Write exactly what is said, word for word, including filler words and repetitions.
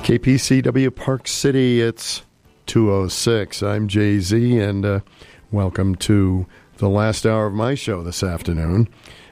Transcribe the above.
K P C W Park City, it's two oh six. I'm Jay-Z, and uh, welcome to the last hour of my show this afternoon.